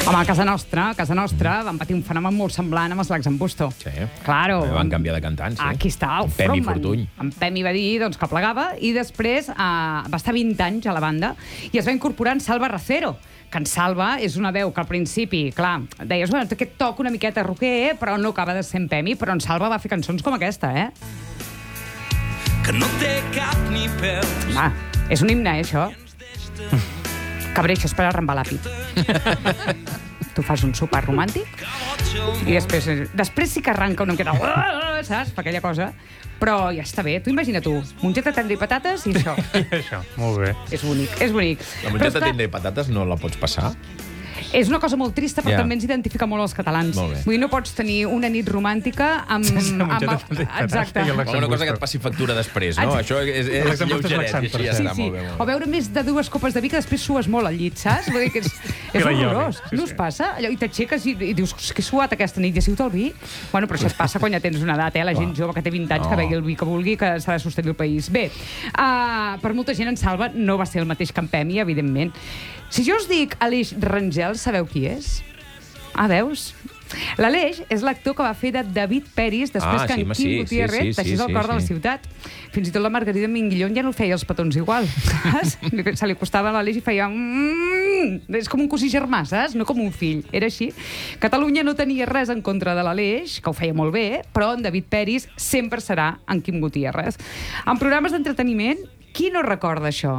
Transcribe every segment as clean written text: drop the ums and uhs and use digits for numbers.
Home, a casa nostra van patir un fenomen molt semblant amb els Lacs en Busto. Sí. Claro. Van canviar de cantant, sí. Aquí està el Pemi frontman. Fortuny. En Pemi va dir doncs, que plegava i després va estar 20 anys a la banda i es va incorporar en Salva Racero, que en Salva és una veu que al principi, clar, deies, bueno, té aquest toc una miqueta roquer, però no acaba de ser en Pemi, però en Salva va fer cançons com aquesta, que no té cap ni peus. Va, és un himne, això. Cabreixes per arrambar l'àpid. Tu fas un sopar romàntic i després sí que arranca una miqueta, saps? Fa aquella cosa. Però ja està bé. Tu imagina tu, mongeta, tendre i patates i això. Això, molt bé. És bonic, és bonic. La mongeta tendre i patates no la pots passar? És una cosa molt trista, però Ja. també ens identifica molt els catalans. Molt bé. Vull dir, no pots tenir una nit romàntica amb... Exacte. Una cosa que et passi factura després, no? Això és lleugeret, i així ja Sí, està, sí. molt bé. O beure més de 2 copes de vi que després sues molt al llit, saps? Vull dir que és horrorós. Sí, No us passa? Allò, i t'aixeques i dius, que he suat aquesta nit i ha sigut el vi? Bueno, però això et passa quan ja tens una edat, la gent jove que té 20 anys, que begui el vi que vulgui, que s'ha de sostenir el país. Bé, per molta gent en Salva no va ser el mateix que en Pemi, evidentment. Si jo us dic Aleix Rangel, sabeu qui és? Ah, veus? L'Aleix és l'actor que va fer de David Peris després que en Quim Gutiérrez deixés el cor de la ciutat. Fins i tot la Margarida Minguillón ja no feia els petons igual, saps? Se li acostava a l'Aleix i feia... És com un cosí germà, saps? No com un fill. Era així. Catalunya no tenia res en contra de l'Aleix, que ho feia molt bé, però en David Peris sempre serà en Quim Gutiérrez. En programes d'entreteniment, qui no recorda això?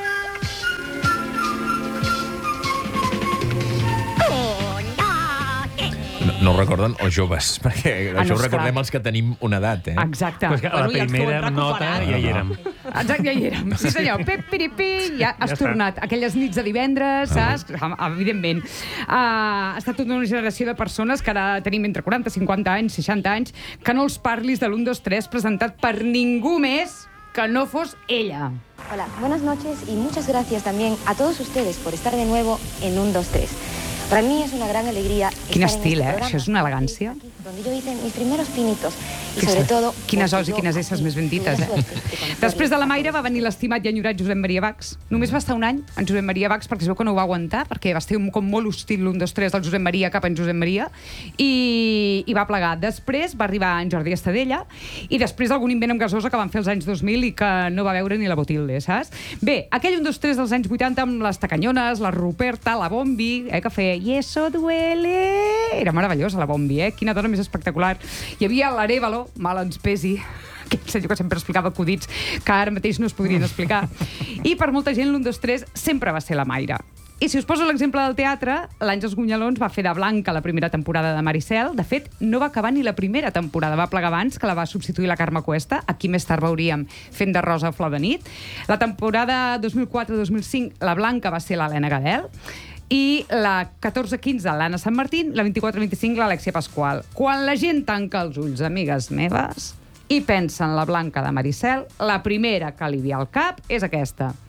No ho recorden els joves, perquè això ho esclar. recordem els que tenim una edat, Exacte. Pues que a la primera nota ja hi érem. Exacte, ja hi érem. Sí, senyor. Pep, piripi, ja has tornat. Aquelles nits de divendres, saps? Evidentment. Ha estat tota una generació de persones que ara tenim entre 40, 50 anys, 60 anys, que no els parlis de l'1, 2, 3 presentat per ningú més que no fos ella. Hola, buenas noches y muchas gracias también a todos ustedes por estar de nuevo en 1, 2, 3. Para mí es una gran alegría Quin estar estil, en este programa, Això és una elegància. donde yo hice mis primeros pinitos y sobre todo... Quines porque os i yo quines esses aquí més ben tuve dites, la suerte de conocerle Després de la Mayra va venir l'estimat i enyorat Josep Maria Bax. Només va estar un any en Josep Maria Bax perquè es veu que no ho va aguantar, perquè va estar com molt hostil l'1, 2, 3 del Josep Maria cap en Josep Maria i va plegar. Després va arribar en Jordi Estadella i després algun invent amb gasosa que van fer els anys 2000 i que no va veure ni la Botilde, saps? Bé, aquell 1, 2, 3 dels anys 80 amb les Tacanyones, la Ruperta, la Bombi, que feia «Y eso duele». Era meravellosa la Bombi, Quina dona més espectacular. Hi havia l'Arévalo, mal ens pesi, aquell senyor que sempre explicava acudits que ara mateix no es podrien explicar. I per molta gent l'1, 2, 3 sempre va ser la Mayra. I si us poso l'exemple del teatre, l'Àngels Gunyalons va fer de Blanca la primera temporada de Maricel. De fet, no va acabar ni la primera temporada. Va plegar abans, que la va substituir la Carme Cuesta. Aquí més tard veuríem fent de Rosa Flor de Nit. La temporada 2004-2005, la Blanca va ser l'Helena Gadel. I la 14-15, l'Anna Sant Martín, la 24-25, l'Alexia Pasqual. Quan la gent tanca els ulls, amigues meves, i pensa en la Blanca de Maricel, la primera que li ve al cap és aquesta.